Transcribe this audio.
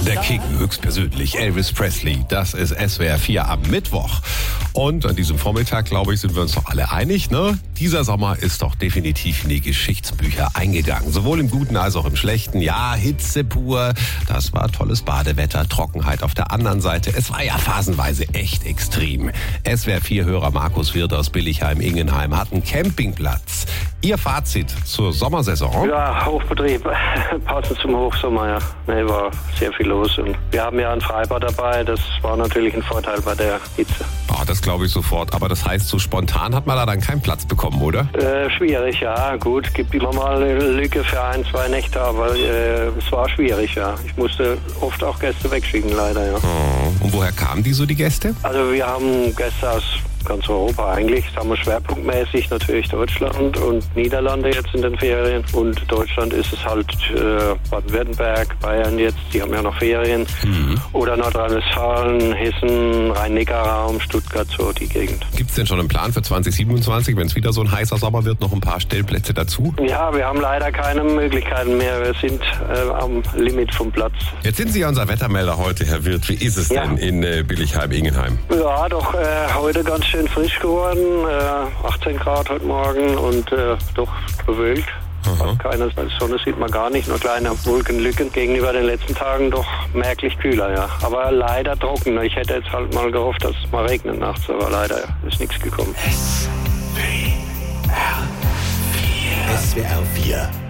Der King höchstpersönlich, Elvis Presley, das ist SWR 4 am Mittwoch. Und an diesem Vormittag, glaube ich, sind wir uns doch alle einig, ne? Dieser Sommer ist doch definitiv in die Geschichtsbücher eingegangen. Sowohl im Guten als auch im Schlechten. Ja, Hitze pur, das war tolles Badewetter, Trockenheit auf der anderen Seite. Es war ja phasenweise echt extrem. SWR 4-Hörer Markus Wirth aus Billigheim-Ingenheim hat einen Campingplatz. Ihr Fazit zur Sommersaison? Ja, Hochbetrieb, passend zum Hochsommer, ja. Nee, war sehr viel los und wir haben ja ein Freibad dabei, das war natürlich ein Vorteil bei der Hitze. Oh, das glaube ich sofort, aber das heißt, so spontan hat man da dann keinen Platz bekommen, oder? Schwierig, ja, gut, gibt immer mal eine Lücke für 1-2 Nächte, aber es war schwierig, ja. Ich musste oft auch Gäste wegschicken, leider, ja. Oh. Und woher kamen die Gäste? Also wir haben Gäste aus ganz Europa eigentlich, sagen wir schwerpunktmäßig natürlich Deutschland und Niederlande jetzt in den Ferien und Deutschland ist es halt Baden-Württemberg, Bayern jetzt, die haben ja noch Ferien oder Nordrhein-Westfalen, Hessen, Rhein-Neckar-Raum, Stuttgart, so die Gegend. Gibt es denn schon einen Plan für 2027, wenn es wieder so ein heißer Sommer wird, noch ein paar Stellplätze dazu? Ja, wir haben leider keine Möglichkeiten mehr, wir sind am Limit vom Platz. Jetzt sind Sie ja unser Wettermelder heute, Herr Wirth. Wie ist es denn in Billigheim-Ingenheim? Ja, doch heute ganz schön frisch geworden, 18 Grad heute Morgen und doch bewölkt. Keine Sonne sieht man gar nicht, nur kleine Wolkenlücken. Gegenüber den letzten Tagen doch merklich kühler, ja. Aber leider trocken. Ich hätte jetzt halt mal gehofft, dass es mal regnet nachts, aber leider ist nichts gekommen. SWR 4